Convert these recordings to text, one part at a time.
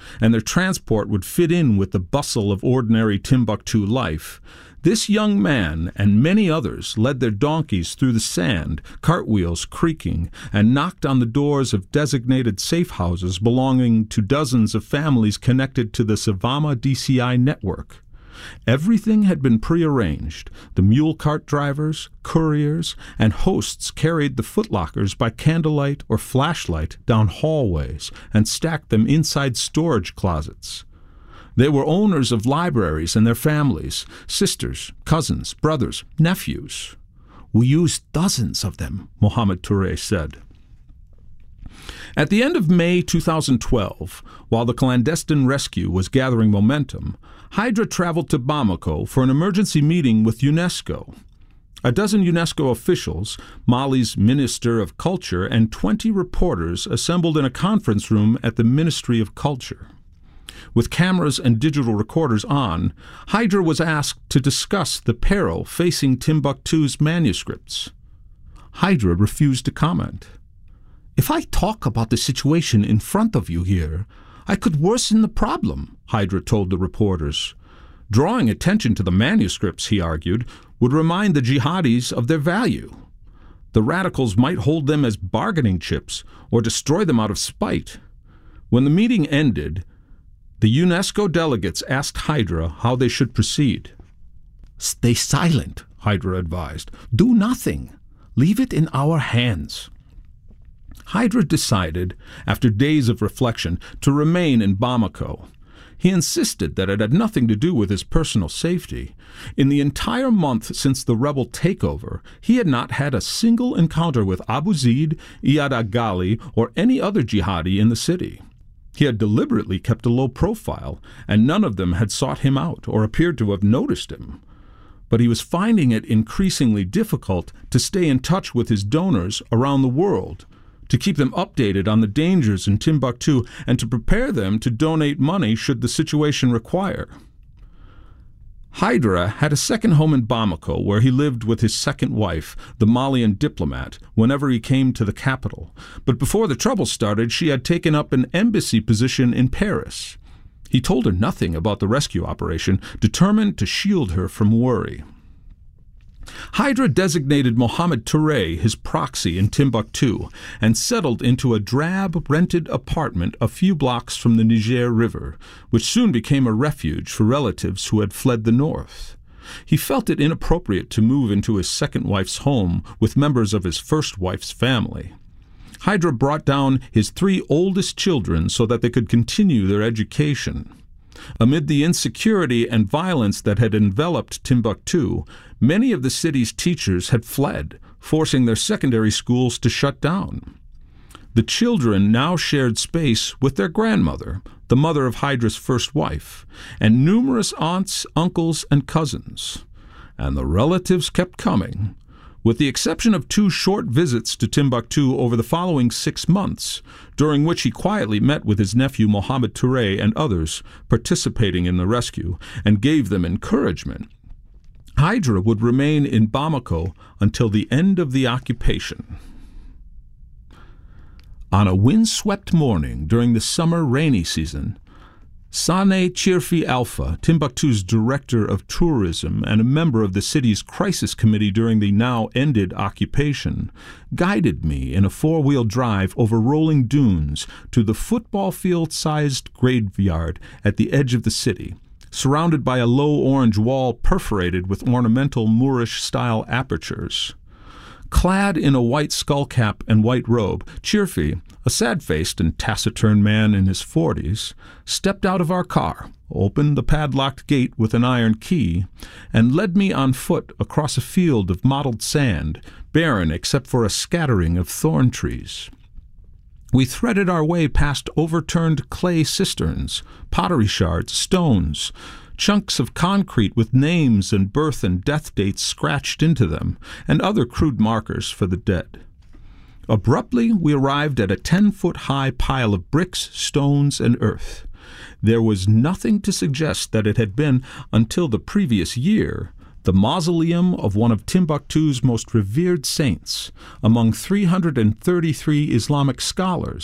and their transport would fit in with the bustle of ordinary Timbuktu life, this young man and many others led their donkeys through the sand, cartwheels creaking, and knocked on the doors of designated safe houses belonging to dozens of families connected to the Savama DCI network. Everything had been prearranged. The mule cart drivers, couriers, and hosts carried the footlockers by candlelight or flashlight down hallways and stacked them inside storage closets. They were owners of libraries and their families, sisters, cousins, brothers, nephews. "We used dozens of them," Mohammed Touré said. At the end of May 2012, while the clandestine rescue was gathering momentum, Hydra traveled to Bamako for an emergency meeting with UNESCO. A dozen UNESCO officials, Mali's Minister of Culture, and 20 reporters assembled in a conference room at the Ministry of Culture. With cameras and digital recorders on, Hydra was asked to discuss the peril facing Timbuktu's manuscripts. Hydra refused to comment. "If I talk about the situation in front of you here, I could worsen the problem," Hydra told the reporters. Drawing attention to the manuscripts, he argued, would remind the jihadis of their value. The radicals might hold them as bargaining chips or destroy them out of spite. When the meeting ended, the UNESCO delegates asked Hydra how they should proceed. "Stay silent," Hydra advised. "Do nothing. Leave it in our hands." Hydra decided, after days of reflection, to remain in Bamako. He insisted that it had nothing to do with his personal safety. In the entire month since the rebel takeover, he had not had a single encounter with Abu Zaid, Iyad Agali, or any other jihadi in the city. He had deliberately kept a low profile, and none of them had sought him out or appeared to have noticed him. But he was finding it increasingly difficult to stay in touch with his donors around the world, to keep them updated on the dangers in Timbuktu, and to prepare them to donate money should the situation require. Hydra had a second home in Bamako where he lived with his second wife, the Malian diplomat, whenever he came to the capital. But before the trouble started, she had taken up an embassy position in Paris. He told her nothing about the rescue operation, determined to shield her from worry. Hydra designated Mohammed Touré his proxy in Timbuktu and settled into a drab, rented apartment a few blocks from the Niger River, which soon became a refuge for relatives who had fled the north. He felt it inappropriate to move into his second wife's home with members of his first wife's family. Hydra brought down his 3 oldest children so that they could continue their education. Amid the insecurity and violence that had enveloped Timbuktu, many of the city's teachers had fled, forcing their secondary schools to shut down. The children now shared space with their grandmother, the mother of Hydra's first wife, and numerous aunts, uncles, and cousins. And the relatives kept coming. With the exception of 2 short visits to Timbuktu over the following 6 months, during which he quietly met with his nephew Mohammed Touré and others participating in the rescue, and gave them encouragement, Hydra would remain in Bamako until the end of the occupation. On a windswept morning during the summer rainy season, Sane Chirfi Alpha, Timbuktu's director of tourism and a member of the city's crisis committee during the now-ended occupation, guided me in a 4-wheel drive over rolling dunes to the football field-sized graveyard at the edge of the city, surrounded by a low orange wall perforated with ornamental Moorish-style apertures. Clad in a white skullcap and white robe, Chirfi, a sad-faced and taciturn man in his 40s, stepped out of our car, opened the padlocked gate with an iron key, and led me on foot across a field of mottled sand, barren except for a scattering of thorn trees. We threaded our way past overturned clay cisterns, pottery shards, stones, chunks of concrete with names and birth and death dates scratched into them, and other crude markers for the dead. Abruptly, we arrived at a 10-foot-high pile of bricks, stones, and earth. There was nothing to suggest that it had been, until the previous year, the mausoleum of one of Timbuktu's most revered saints, among 333 Islamic scholars,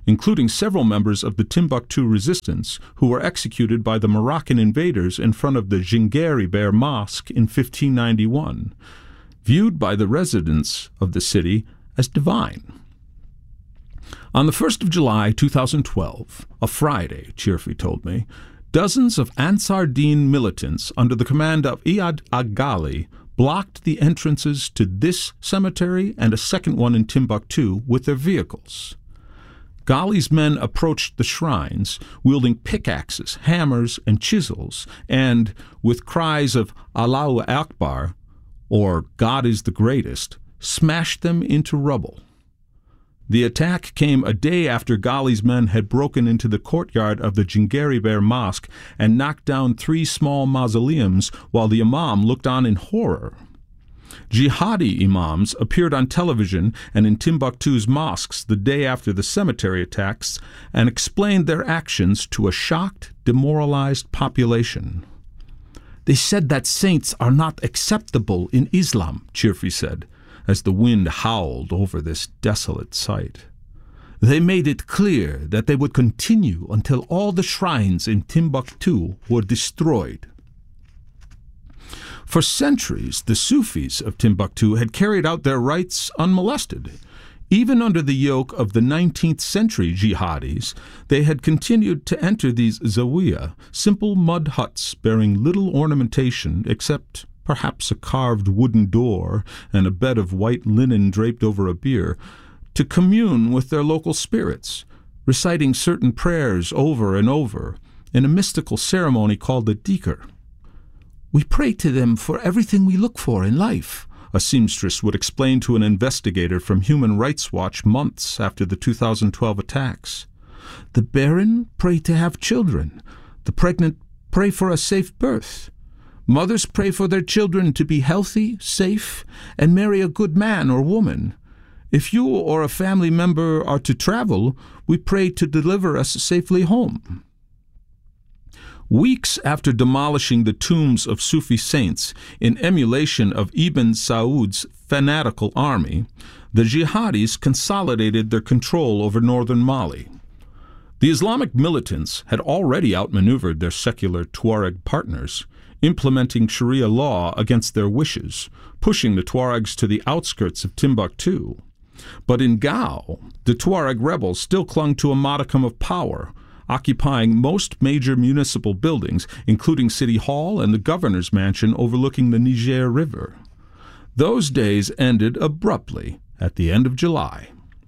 including several members of the Timbuktu resistance who were executed by the Moroccan invaders in front of the Djingari-Ber Mosque in 1591, viewed by the residents of the city as divine. On the 1st of July 2012, a Friday, Chirfi told me, dozens of Ansar Deen militants under the command of Iyad Aghali blocked the entrances to this cemetery and a second one in Timbuktu with their vehicles. Ghali's men approached the shrines, wielding pickaxes, hammers, and chisels, and, with cries of Allahu Akbar, or God is the greatest, smashed them into rubble. The attack came a day after Ghali's men had broken into the courtyard of the Djingari-Ber Mosque and knocked down 3 small mausoleums while the imam looked on in horror. Jihadi imams appeared on television and in Timbuktu's mosques the day after the cemetery attacks and explained their actions to a shocked, demoralized population. "They said that saints are not acceptable in Islam," Chirfi said, as the wind howled over this desolate site. "They made it clear that they would continue until all the shrines in Timbuktu were destroyed." For centuries, the Sufis of Timbuktu had carried out their rites unmolested. Even under the yoke of the 19th century jihadis, they had continued to enter these zawiya, simple mud huts bearing little ornamentation except perhaps a carved wooden door and a bed of white linen draped over a bier, to commune with their local spirits, reciting certain prayers over and over in a mystical ceremony called the dhikr. "We pray to them for everything we look for in life," a seamstress would explain to an investigator from Human Rights Watch months after the 2012 attacks. "The barren pray to have children. The pregnant pray for a safe birth. Mothers pray for their children to be healthy, safe, and marry a good man or woman. If you or a family member are to travel, we pray to deliver us safely home." Weeks after demolishing the tombs of Sufi saints in emulation of Ibn Saud's fanatical army, the jihadis consolidated their control over northern Mali. The Islamic militants had already outmaneuvered their secular Tuareg partners, implementing Sharia law against their wishes, pushing the Tuaregs to the outskirts of Timbuktu. But in Gao, the Tuareg rebels still clung to a modicum of power, occupying most major municipal buildings, including City Hall and the governor's mansion overlooking the Niger River. Those days ended abruptly at the end of July.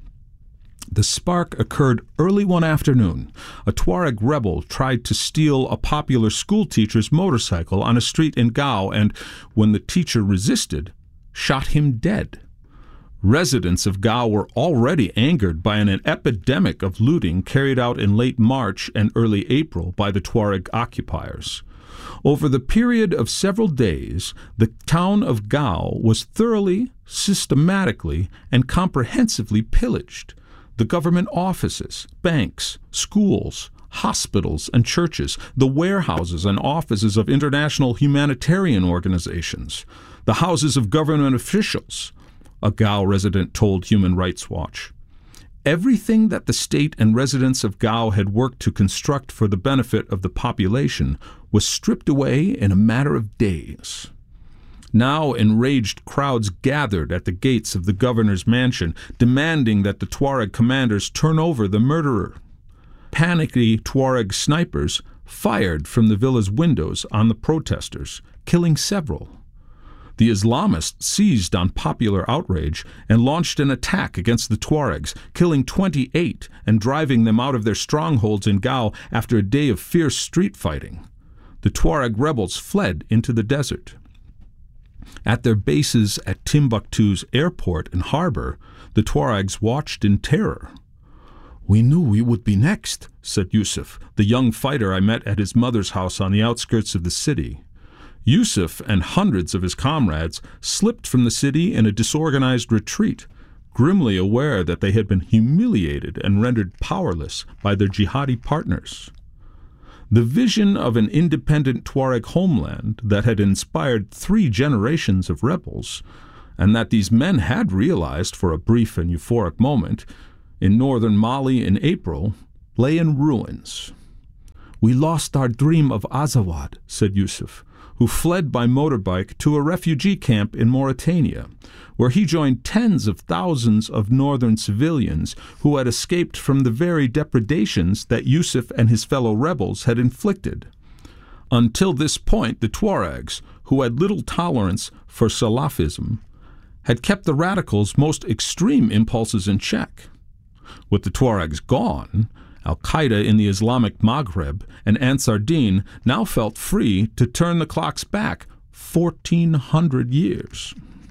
The spark occurred early one afternoon. A Tuareg rebel tried to steal a popular schoolteacher's motorcycle on a street in Gao and, when the teacher resisted, shot him dead. Residents of Gao were already angered by an epidemic of looting carried out in late March and early April by the Tuareg occupiers. Over the period of several days, the town of Gao was thoroughly, systematically, and comprehensively pillaged. The government offices, banks, schools, hospitals and churches, the warehouses and offices of international humanitarian organizations, the houses of government officials, a Gao resident told Human Rights Watch. Everything that the state and residents of Gao had worked to construct for the benefit of the population was stripped away in a matter of days. Now enraged crowds gathered at the gates of the governor's mansion, demanding that the Tuareg commanders turn over the murderer. Panicky Tuareg snipers fired from the villa's windows on the protesters, killing several. The Islamists seized on popular outrage and launched an attack against the Tuaregs, killing 28 and driving them out of their strongholds in Gao after a day of fierce street fighting. The Tuareg rebels fled into the desert. At their bases at Timbuktu's airport and harbor, the Tuaregs watched in terror. "We knew we would be next," said Yusuf, the young fighter I met at his mother's house on the outskirts of the city. Yusuf and hundreds of his comrades slipped from the city in a disorganized retreat, grimly aware that they had been humiliated and rendered powerless by their jihadi partners. The vision of an independent Tuareg homeland that had inspired 3 generations of rebels, and that these men had realized for a brief and euphoric moment, in northern Mali in April, lay in ruins. "We lost our dream of Azawad," said Yusuf, who fled by motorbike to a refugee camp in Mauritania, where he joined tens of thousands of northern civilians who had escaped from the very depredations that Yusuf and his fellow rebels had inflicted. Until this point, the Tuaregs, who had little tolerance for Salafism, had kept the radicals' most extreme impulses in check. With the Tuaregs gone, Al-Qaeda in the Islamic Maghreb and Ansar Din now felt free to turn the clocks back 1,400 years.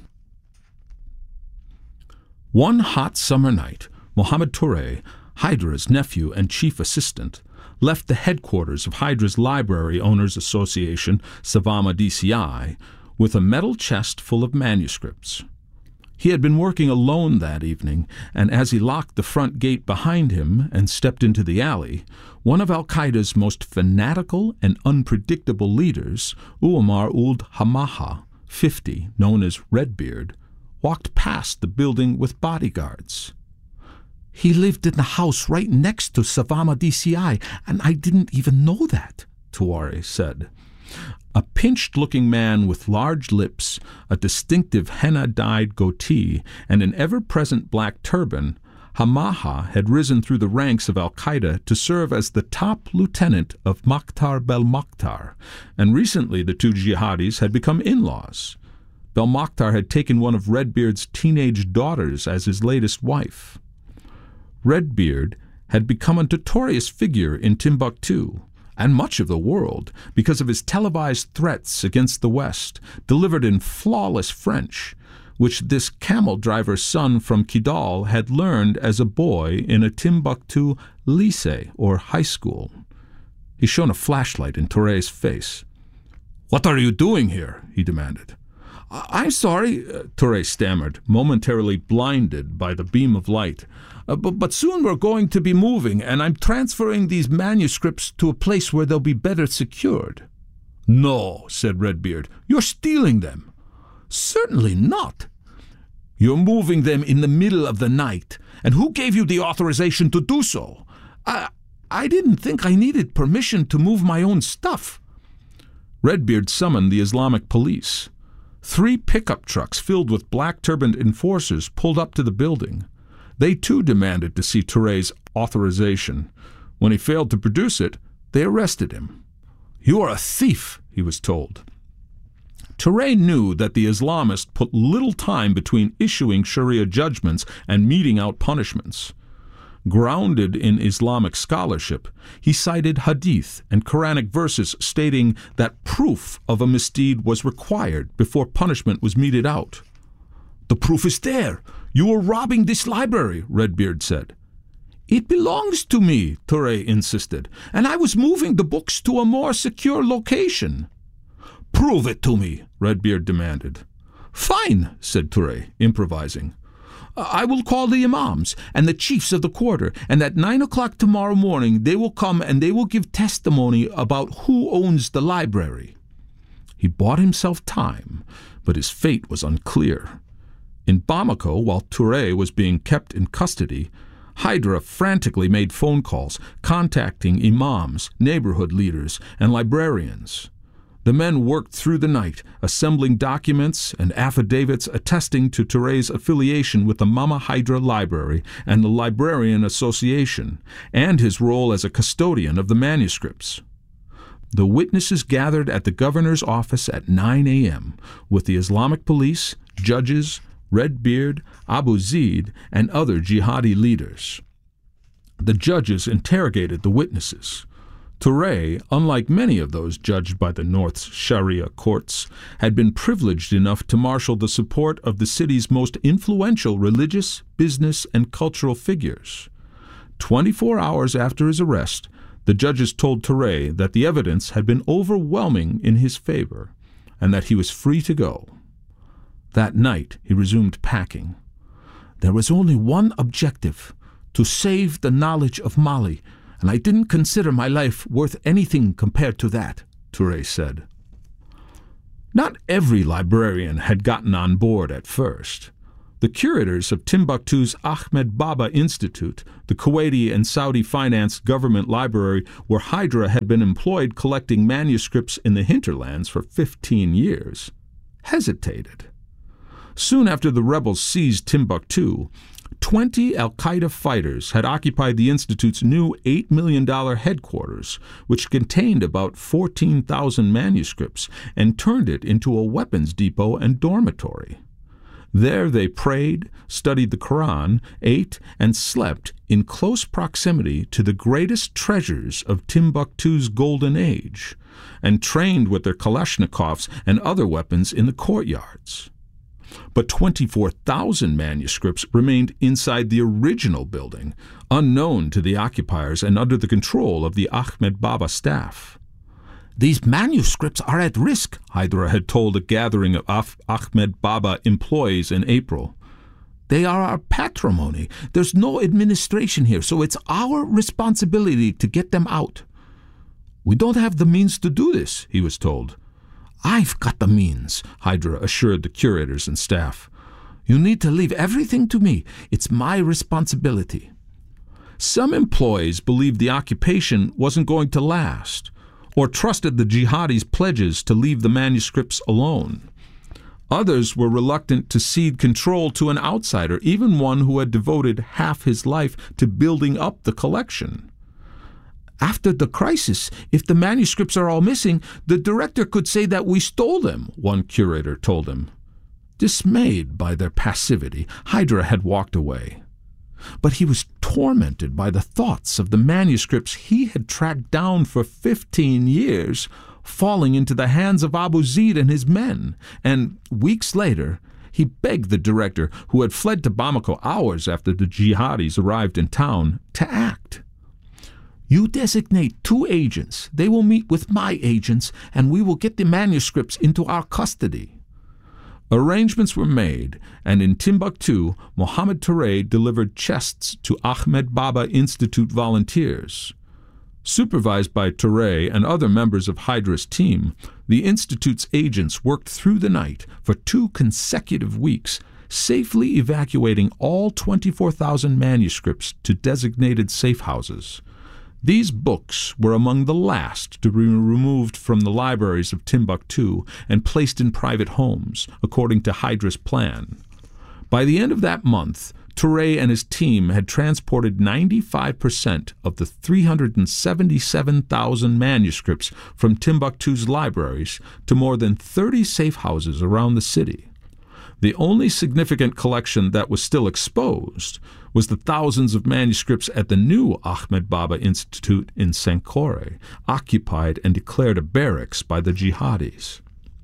One hot summer night, Mohamed Touré, Hydra's nephew and chief assistant, left the headquarters of Hydra's Library Owners Association, Savama DCI, with a metal chest full of manuscripts. He had been working alone that evening, and as he locked the front gate behind him and stepped into the alley, one of al-Qaeda's most fanatical and unpredictable leaders, Umar uld Hamaha, 50, known as Redbeard, walked past the building with bodyguards. "He lived in the house right next to Savama DCI, and I didn't even know that," Touré said. A pinched-looking man with large lips, a distinctive henna-dyed goatee, and an ever-present black turban, Hamaha had risen through the ranks of al-Qaeda to serve as the top lieutenant of Makhtar Belmokhtar, and recently the two jihadis had become in-laws. Belmokhtar had taken one of Redbeard's teenage daughters as his latest wife. Redbeard had become a notorious figure in Timbuktu and much of the world because of his televised threats against the West, delivered in flawless French, which this camel driver's son from Kidal had learned as a boy in a Timbuktu lycée or high school. He shone a flashlight in Touré's face. "What are you doing here?" he demanded. "I'm sorry," Touré stammered, momentarily blinded by the beam of light. But soon we're going to be moving, and I'm transferring these manuscripts to a place where they'll be better secured." "No," said Redbeard. "You're stealing them." "Certainly not." "You're moving them in the middle of the night. And who gave you the authorization to do so?" I didn't think I needed permission to move my own stuff." Redbeard summoned the Islamic police. 3 pickup trucks filled with black-turbaned enforcers pulled up to the building. They too demanded to see Touré's authorization. When he failed to produce it, they arrested him. "You are a thief," he was told. Touré knew that the Islamists put little time between issuing Sharia judgments and meting out punishments. Grounded in Islamic scholarship, he cited hadith and Quranic verses stating that proof of a misdeed was required before punishment was meted out. "The proof is there. You were robbing this library," Redbeard said. "It belongs to me," Touré insisted, "and I was moving the books to a more secure location." "Prove it to me," Redbeard demanded. "Fine," said Touré, improvising. "I will call the imams and the chiefs of the quarter, and at 9 o'clock tomorrow morning they will come and they will give testimony about who owns the library." He bought himself time, but his fate was unclear. In Bamako, while Touré was being kept in custody, Hydra frantically made phone calls, contacting imams, neighborhood leaders, and librarians. The men worked through the night, assembling documents and affidavits attesting to Touré's affiliation with the Mama Hydra Library and the Librarian Association, and his role as a custodian of the manuscripts. The witnesses gathered at the governor's office at 9 a.m., with the Islamic police, judges, Redbeard, Abu Zaid, and other jihadi leaders. The judges interrogated the witnesses. Touré, unlike many of those judged by the North's Sharia courts, had been privileged enough to marshal the support of the city's most influential religious, business, and cultural figures. 24 hours after his arrest, the judges told Touré that the evidence had been overwhelming in his favor, and that he was free to go. That night he resumed packing. "There was only one objective, to save the knowledge of Mali, and I didn't consider my life worth anything compared to that," Touré said. Not every librarian had gotten on board at first. The curators of Timbuktu's Ahmed Baba Institute, the Kuwaiti and Saudi-financed government library where Hydra had been employed collecting manuscripts in the hinterlands for 15 years, hesitated. Soon after the rebels seized Timbuktu, 20 al-Qaeda fighters had occupied the Institute's new $8 million headquarters, which contained about 14,000 manuscripts, and turned it into a weapons depot and dormitory. There they prayed, studied the Quran, ate, and slept in close proximity to the greatest treasures of Timbuktu's golden age, and trained with their Kalashnikovs and other weapons in the courtyards. But 24,000 manuscripts remained inside the original building, unknown to the occupiers and under the control of the Ahmed Baba staff. "These manuscripts are at risk," Hydra had told a gathering of Ahmed Baba employees in April. "They are our patrimony. There's no administration here, so it's our responsibility to get them out." "We don't have the means to do this," he was told. "I've got the means," Hydra assured the curators and staff. "You need to leave everything to me. It's my responsibility." Some employees believed the occupation wasn't going to last, or trusted the jihadis' pledges to leave the manuscripts alone. Others were reluctant to cede control to an outsider, even one who had devoted half his life to building up the collection. "After the crisis, if the manuscripts are all missing, the director could say that we stole them," one curator told him. Dismayed by their passivity, Hydra had walked away. But he was tormented by the thoughts of the manuscripts he had tracked down for 15 years falling into the hands of Abu Zeid and his men, and weeks later he begged the director, who had fled to Bamako hours after the jihadis arrived in town, to act. "You designate 2 agents. They will meet with my agents, and we will get the manuscripts into our custody." Arrangements were made, and in Timbuktu, Mohammed Touré delivered chests to Ahmed Baba Institute volunteers. Supervised by Touré and other members of Hydra's team, the Institute's agents worked through the night for 2 consecutive weeks, safely evacuating all 24,000 manuscripts to designated safe houses. These books were among the last to be removed from the libraries of Timbuktu and placed in private homes, according to Hydra's plan. By the end of that month, Touré and his team had transported 95% of the 377,000 manuscripts from Timbuktu's libraries to more than 30 safe houses around the city. The only significant collection that was still exposed was the thousands of manuscripts at the new Ahmed Baba Institute in Sankore, occupied and declared a barracks by the jihadis.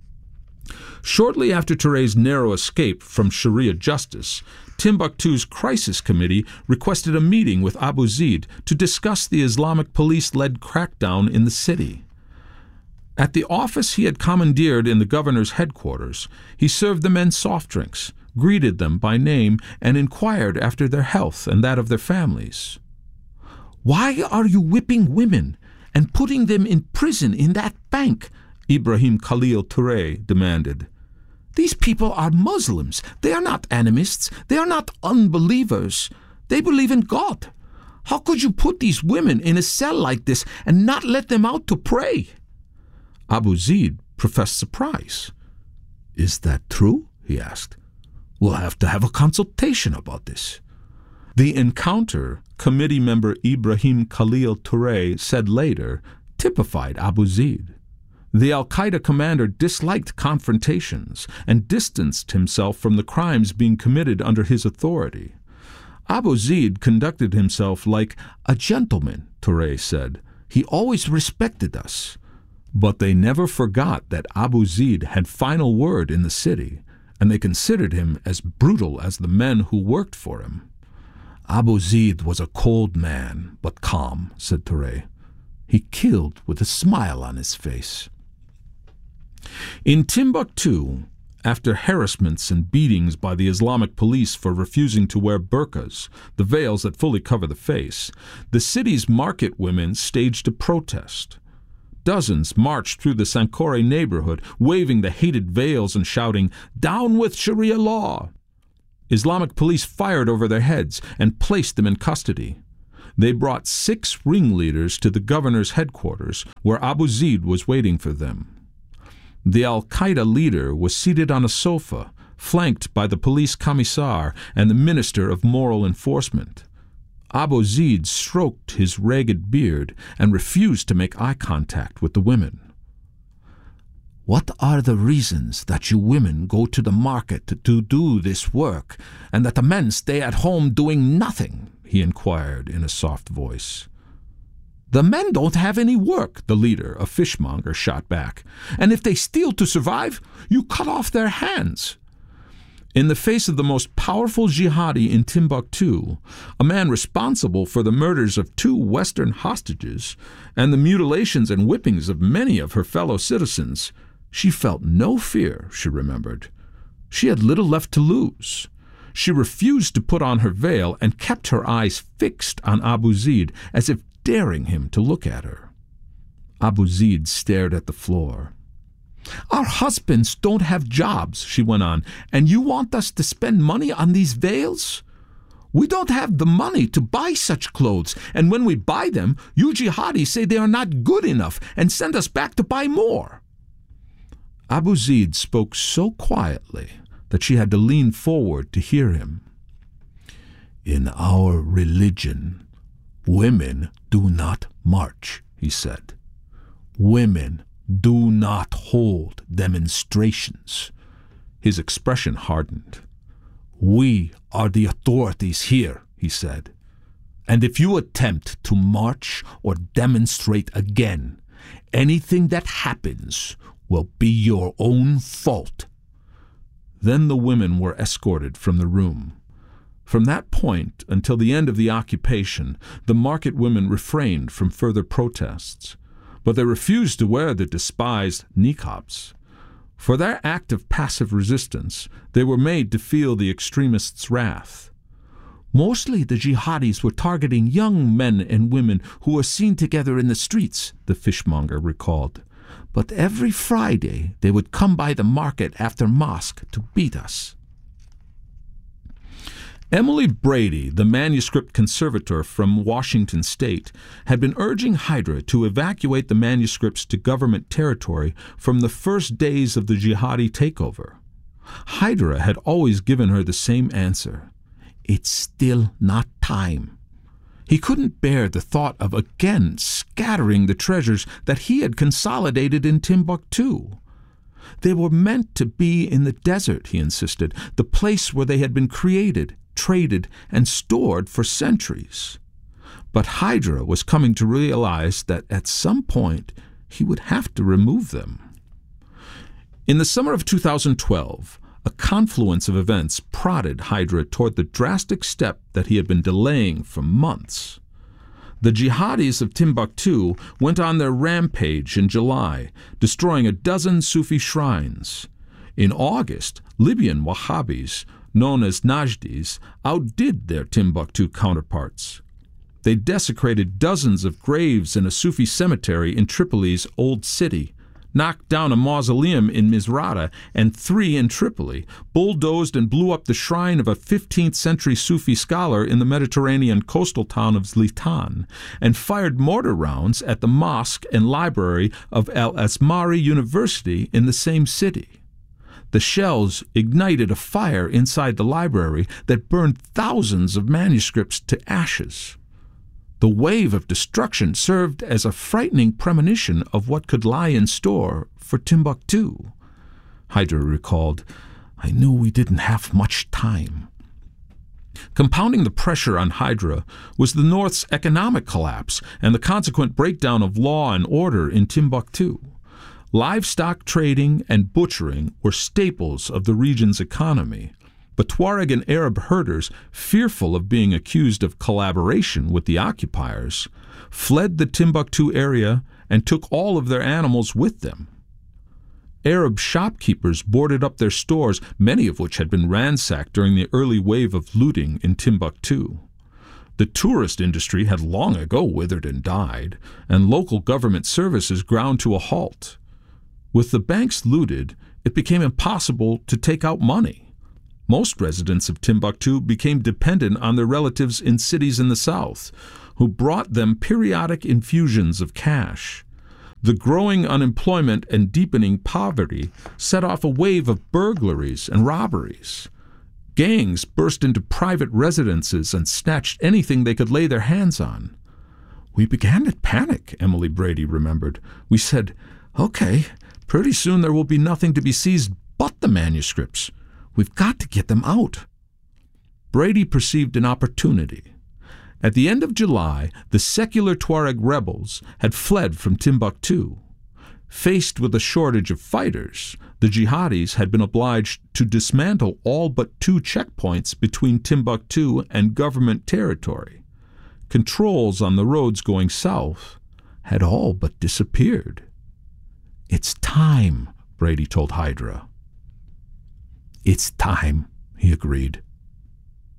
Shortly after Touré's narrow escape from Sharia justice, Timbuktu's crisis committee requested a meeting with Abu Zeid to discuss the Islamic police-led crackdown in the city. At the office he had commandeered in the governor's headquarters, he served the men soft drinks, greeted them by name, and inquired after their health and that of their families. "Why are you whipping women and putting them in prison in that bank?" Ibrahim Khalil Touré demanded. "These people are Muslims. They are not animists. They are not unbelievers. They believe in God. How could you put these women in a cell like this and not let them out to pray?" Abu Zeid professed surprise. "Is that true?" he asked. "We'll have to have a consultation about this." The encounter, committee member Ibrahim Khalil Touré said later, typified Abu Zeid. The al-Qaeda commander disliked confrontations and distanced himself from the crimes being committed under his authority. Abu Zeid conducted himself like a gentleman, Touré said. He always respected us. But they never forgot that Abu Zeid had final word in the city, and they considered him as brutal as the men who worked for him. "Abu Zeid was a cold man, but calm," said Touré. "He killed with a smile on his face." In Timbuktu, after harassments and beatings by the Islamic police for refusing to wear burqas, the veils that fully cover the face, the city's market women staged a protest. Dozens marched through the Sankore neighborhood, waving the hated veils and shouting, "Down with Sharia law!" Islamic police fired over their heads and placed them in custody. They brought 6 ringleaders to the governor's headquarters, where Abu Zaid was waiting for them. The al-Qaeda leader was seated on a sofa, flanked by the police commissar and the minister of moral enforcement. Abu Zaid stroked his ragged beard and refused to make eye contact with the women. "What are the reasons that you women go to the market to do this work, and that the men stay at home doing nothing?" he inquired in a soft voice. "The men don't have any work," the leader, a fishmonger, shot back. "And if they steal to survive, you cut off their hands." In the face of the most powerful jihadi in Timbuktu, a man responsible for the murders of 2 Western hostages and the mutilations and whippings of many of her fellow citizens, she felt no fear, she remembered. She had little left to lose. She refused to put on her veil and kept her eyes fixed on Abu Zaid as if daring him to look at her. Abu Zaid stared at the floor. "Our husbands don't have jobs," she went on, "and you want us to spend money on these veils? We don't have the money to buy such clothes, and when we buy them, you jihadis say they are not good enough and send us back to buy more." Abu Zaid spoke so quietly that she had to lean forward to hear him. "In our religion, women do not march," he said. "Women do not hold demonstrations." His expression hardened. "We are the authorities here," he said. "And if you attempt to march or demonstrate again, anything that happens will be your own fault." Then the women were escorted from the room. From that point until the end of the occupation, the market women refrained from further protests, but they refused to wear the despised niqabs. For their act of passive resistance, they were made to feel the extremists' wrath. "Mostly the jihadis were targeting young men and women who were seen together in the streets," the fishmonger recalled. "But every Friday they would come by the market after mosque to beat us." Emily Brady, the manuscript conservator from Washington State, had been urging Hydra to evacuate the manuscripts to government territory from the first days of the jihadi takeover. Hydra had always given her the same answer: "It's still not time." He couldn't bear the thought of again scattering the treasures that he had consolidated in Timbuktu. They were meant to be in the desert, he insisted, the place where they had been created, traded, and stored for centuries. But Hydra was coming to realize that at some point he would have to remove them. In the summer of 2012, a confluence of events prodded Hydra toward the drastic step that he had been delaying for months. The jihadis of Timbuktu went on their rampage in July, destroying a dozen Sufi shrines. In August, Libyan Wahhabis, known as Najdis, outdid their Timbuktu counterparts. They desecrated dozens of graves in a Sufi cemetery in Tripoli's Old City, knocked down a mausoleum in Misrata and 3 in Tripoli, bulldozed and blew up the shrine of a 15th-century Sufi scholar in the Mediterranean coastal town of Zlitan, and fired mortar rounds at the mosque and library of Al-Azmari University in the same city. The shells ignited a fire inside the library that burned thousands of manuscripts to ashes. The wave of destruction served as a frightening premonition of what could lie in store for Timbuktu. Hydra recalled, "I knew we didn't have much time." Compounding the pressure on Hydra was the North's economic collapse and the consequent breakdown of law and order in Timbuktu. Livestock trading and butchering were staples of the region's economy, but Tuareg and Arab herders, fearful of being accused of collaboration with the occupiers, fled the Timbuktu area and took all of their animals with them. Arab shopkeepers boarded up their stores, many of which had been ransacked during the early wave of looting in Timbuktu. The tourist industry had long ago withered and died, and local government services ground to a halt. With the banks looted, it became impossible to take out money. Most residents of Timbuktu became dependent on their relatives in cities in the south, who brought them periodic infusions of cash. The growing unemployment and deepening poverty set off a wave of burglaries and robberies. Gangs burst into private residences and snatched anything they could lay their hands on. "We began to panic," Emily Brady remembered. "We said, okay, pretty soon there will be nothing to be seized but the manuscripts. We've got to get them out." Brady perceived an opportunity. At the end of July, the secular Tuareg rebels had fled from Timbuktu. Faced with a shortage of fighters, the jihadis had been obliged to dismantle all but 2 checkpoints between Timbuktu and government territory. Controls on the roads going south had all but disappeared. "It's time," Brady told Hydra. "It's time," he agreed.